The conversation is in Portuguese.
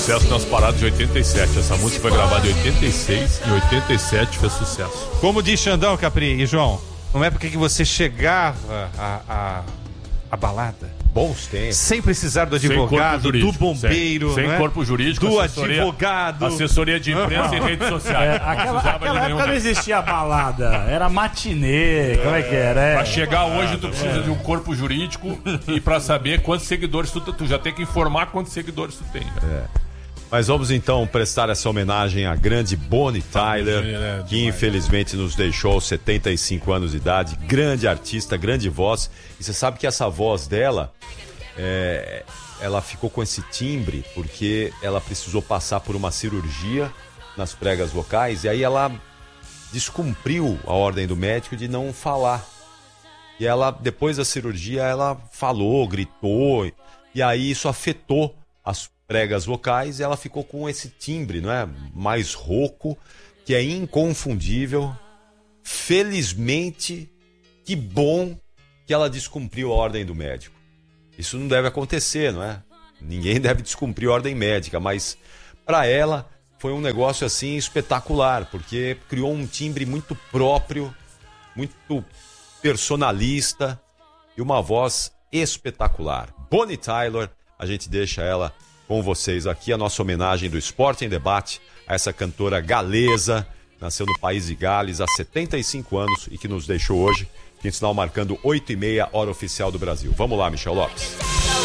sucesso nas paradas de 87. Essa música foi gravada em 86 e em 87 fez sucesso. Como diz Xandão, Capri e João, não é porque que você chegava a balada bons tempos, sem precisar do advogado, do bombeiro, sem corpo jurídico, do advogado, assessoria de imprensa e redes sociais. Aquela época não existia balada, era matinê, como é que era? Pra chegar hoje tu precisa de um corpo jurídico e pra saber quantos seguidores tu já tem que informar quantos seguidores tu tem. Mas vamos então prestar essa homenagem à grande Bonnie Tyler, que infelizmente nos deixou aos 75 anos de idade. Grande artista, grande voz. E você sabe que essa voz dela, ela ficou com esse timbre porque ela precisou passar por uma cirurgia nas pregas vocais. E aí ela descumpriu a ordem do médico de não falar. E ela, depois da cirurgia, ela falou, gritou. E aí isso afetou as pregas vocais e ela ficou com esse timbre, não é? Mais rouco, que é inconfundível. Felizmente, que bom que ela descumpriu a ordem do médico. Isso não deve acontecer, não é? Ninguém deve descumprir a ordem médica, mas para ela foi um negócio assim espetacular, porque criou um timbre muito próprio, muito personalista e uma voz espetacular. Bonnie Tyler, a gente deixa ela com vocês aqui, a nossa homenagem do Esporte em Debate a essa cantora galesa, nasceu no país de Gales há 75 anos e que nos deixou hoje, em sinal marcando 8h30, hora oficial do Brasil. Vamos lá, Michel Lopes.